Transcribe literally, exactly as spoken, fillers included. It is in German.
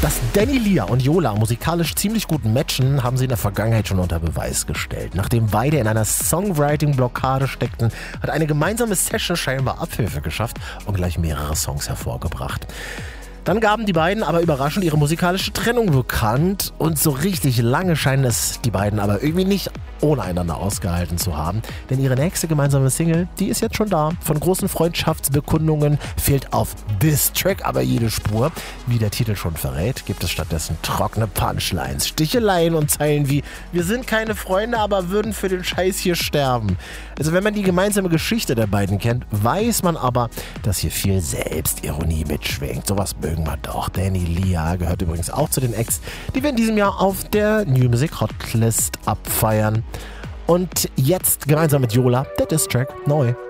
Dass Danny Lia und Yola musikalisch ziemlich gut matchen, haben sie in der Vergangenheit schon unter Beweis gestellt. Nachdem beide in einer Songwriting-Blockade steckten, hat eine gemeinsame Session scheinbar Abhilfe geschafft und gleich mehrere Songs hervorgebracht. Dann gaben die beiden aber überraschend ihre musikalische Trennung bekannt und so richtig lange scheinen es die beiden aber irgendwie nicht ohne einander ausgehalten zu haben, denn ihre nächste gemeinsame Single, die ist jetzt schon da. Von großen Freundschaftsbekundungen fehlt auf This Track aber jede Spur. Wie der Titel schon verrät, gibt es stattdessen trockene Punchlines, Sticheleien und Zeilen wie „Wir sind keine Freunde, aber würden für den Scheiß hier sterben". Also wenn man die gemeinsame Geschichte der beiden kennt, weiß man aber, dass hier viel Selbstironie mitschwingt. Sowas mögen wir doch. Danny Lia gehört übrigens auch zu den Acts, die wir in diesem Jahr auf der New Music Hotlist abfeiern. Und jetzt gemeinsam mit Yola der Diss Track neu.